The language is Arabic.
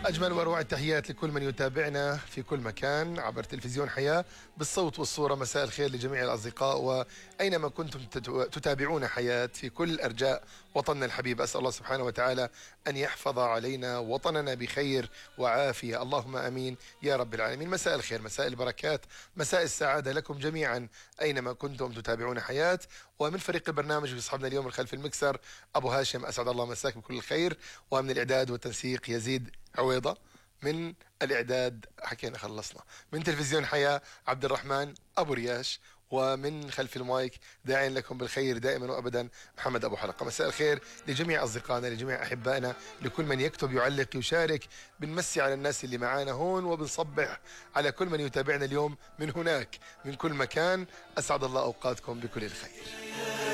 أجمل وأروع التحيات لكل من يتابعنا في كل مكان عبر تلفزيون حياة بالصوت والصورة. مساء الخير لجميع الأصدقاء وأينما كنتم تتابعون حياة في كل أرجاء وطننا الحبيب. أسأل الله سبحانه وتعالى أن يحفظ علينا وطننا بخير وعافية، اللهم أمين يا رب العالمين. مساء الخير، مساء البركات، مساء السعادة لكم جميعا أينما كنتم تتابعون حياة. ومن فريق البرنامج بيصحبنا اليوم من خلف المكسر أبو هاشم، أسعد الله مساك بكل الخير. ومن الإعداد والتنسيق يزيد عويضة. من الإعداد حكينا خلصنا. من تلفزيون حياة عبد الرحمن أبو رياش. ومن خلف المايك داعي لكم بالخير دائما وأبدا محمد أبو حلقة. مساء الخير لجميع أصدقائنا، لجميع أحبائنا، لكل من يكتب يعلق يشارك. بنمسي على الناس اللي معانا هون وبنصبح على كل من يتابعنا اليوم من هناك من كل مكان. أسعد الله أوقاتكم بكل الخير.